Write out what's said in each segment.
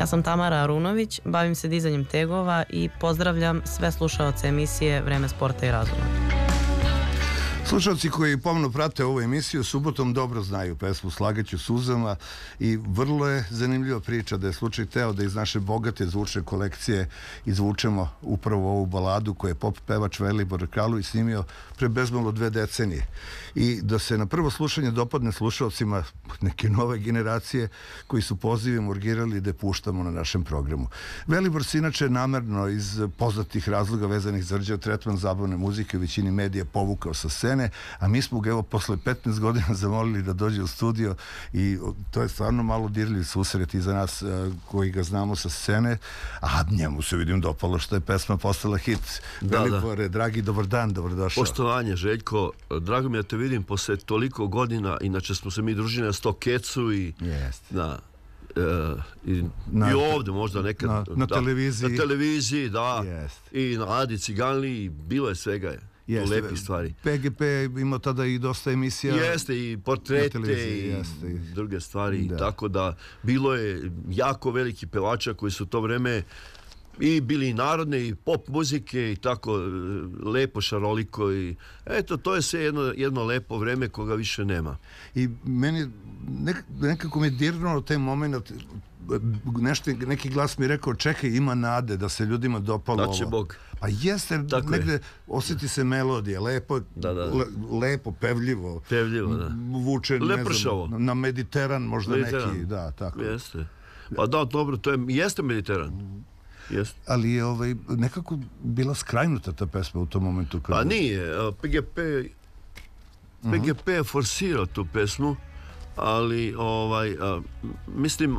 Ja sam Tamara Arunović, bavim se dizanjem tegova i pozdravljam sve slušaoce emisije Vreme sporta i razuma. Slušalci koji pomno prate ovu emisiju subotom dobro znaju pesmu Slagaću suzama i vrlo je zanimljiva priča da je slučaj teo da iz naše bogate zvučne kolekcije izvučemo upravo ovu baladu koju je pop pevač Velibor Kralović snimio pre bezmalo 2 decenije. I da se na prvo slušanje dopadne slušalcima neke nove generacije koji su pozivima urgirali da je puštamo na našem programu. Velibor se inače namerno iz poznatih razloga vezanih za rđav tretman zabavne muzike u većini medija povukao sa scene, a mi smo ga evo posle 15 godina zamolili da dođe u studio i to je stvarno malo dirljiv susret i za nas koji ga znamo sa scene, a njemu se vidim dopalo što je pesma postala hit. Velibore, dragi, dobar dan, dobrodošao. Poštovanje, Željko, drago mi je da te vidim posle toliko godina, inače smo se mi družili na Stokecu i i ovde možda nekad na televiziji. Na televiziji, da. I na Adi Ciganli, bilo je svega lepi stvari. PGP imao tada i dosta emisija. Jeste, i portrete i druge stvari. Tako da bilo je jako veliki pevača koji su u to vreme i bili i narodne i pop muzike i tako lepo šaroliko i eto, to je sve jedno lepo vreme koga više nema. I meni nekako me dirnulo taj moment, neki glas mi je rekao čekaj, ima nade da se ljudima dopalo ovo. Da će Bog. Pa jeste, negde osjeti se melodija, lepo, pevljivo. Pevljivo, da. Vuče, ne znam, na Mediteran možda neki, da, tako. Jeste. Pa da, dobro, to jeste Mediteran. Ali je nekako bila skrajnuta ta pesma u tom momentu. Pa nije, PGP je forsirao tu pesmu, ali mislim,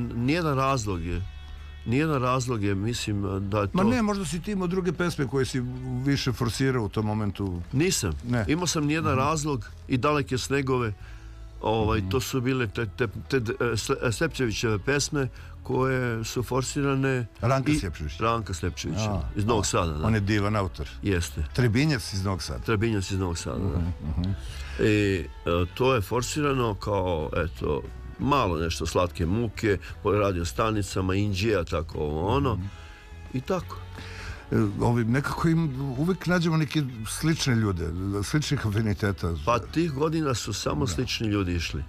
nijedan razlog je, mislim da je to... Ma ne, možda si ti imao druge pesme koje si više forsirao u tom momentu. Nisam, imao sam nijedan razlog i Daleke snegove, to su bile te Slepčevićeve pesme koje su forsirane. Ranka Slepčevića iz Novog Sada. On je divan autor. Jeste. Trebinjac iz Novog Sada. Da. I to je forsirano kao, eto, malo nešto Slatke muke po radio stanicama, Indija, tako ono. I tako. Nekako uvek nađemo neke slične ljude, sličnih afiniteta. Pa tih godina su samo slični ljudi išli.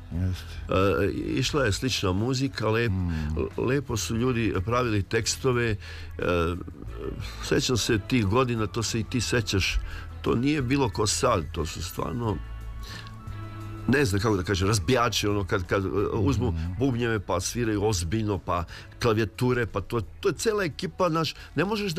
Išla je slična muzika, lepo su ljudi pravili tekstove. Sećam se tih godina, to se i ti sećaš, to nije bilo ko sad, to su stvarno, ne znam kako da kažem, razbijači, kad uzmu bubnjeve pa sviraju ozbiljno, pa klavijature, pa to je cela ekipa, ne možeš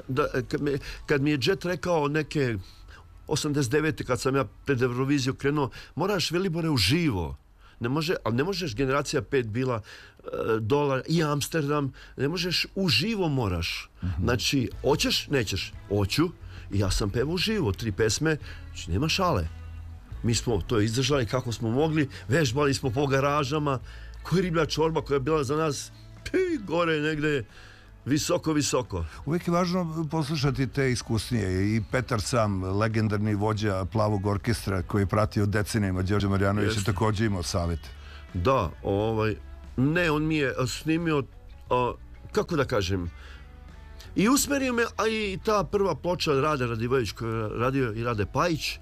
kad mi je Jet rekao neke 89. kad sam ja pred Euroviziju krenuo, moraš, Velibore, uživo. Ali ne možeš, generacija 5 bila, Dolar i Amsterdam, ne možeš, uživo moraš. Znači, hoćeš, nećeš, hoću, i ja sam pevao uživo, 3 pesme, znači nema šale. Mi smo to izdržali kako smo mogli, vežbali smo po garažama, koja riblja čorba koja je bila za nas gore negde visoko. Uvijek je važno poslušati te iskusnije i Petar Sam, legendarni vođa Plavog orkestra koji je pratio decenijama Đorđe Marjanović je također imao savjet. Da, ne, on mi je snimio, kako da kažem, i usmerio me, a i ta prva ploča Rade Radivojević koju je radio i Rade Pajić,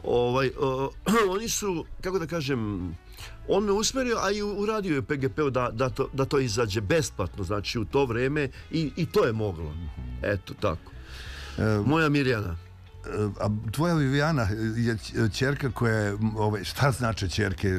oni su, kako da kažem, on me usmerio, a i uradio je PGP-u da to izađe besplatno, znači u to vreme i to je moglo. Eto, tako. Moja Mirjana. A tvoja Vivijana je ćerka koja je, šta znače ćerke?